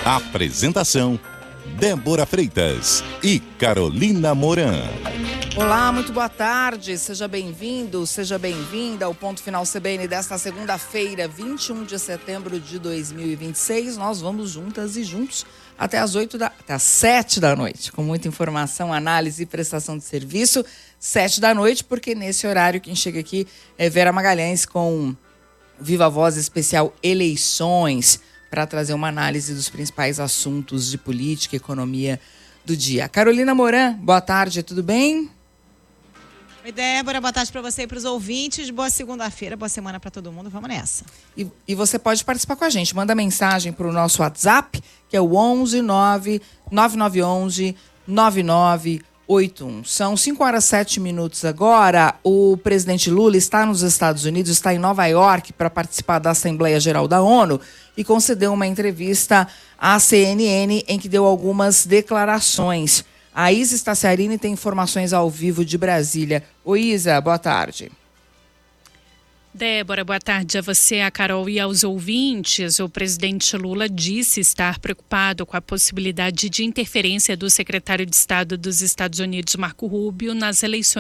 Apresentação: Débora Freitas e Carolina Moran. Olá, muito boa tarde, seja bem-vindo, seja bem-vinda ao Ponto Final CBN desta segunda-feira, 21 de setembro de 2026. Nós vamos juntas e juntos até às 7 da noite, com muita informação, análise e prestação de serviço. 7 da noite, porque nesse horário quem chega aqui é Vera Magalhães com Viva Voz Especial Eleições, para trazer uma análise dos principais assuntos de política e economia do dia. Carolina Moran, boa tarde, tudo bem? Oi, Débora, boa tarde para você e para os ouvintes. Boa segunda-feira, boa semana para todo mundo. Vamos nessa. E você pode participar com a gente. Manda mensagem para o nosso WhatsApp, que é o 11 9911 9981. São 5h07 agora. O presidente Lula está nos Estados Unidos, está em Nova York para participar da Assembleia Geral da ONU e concedeu uma entrevista à CNN em que deu algumas declarações. A Isa Staciarini tem informações ao vivo de Brasília. Oi, Isa, boa tarde. Débora, boa tarde a você, a Carol e aos ouvintes. O presidente Lula disse estar preocupado com a possibilidade de interferência do secretário de Estado dos Estados Unidos, Marco Rubio, nas eleições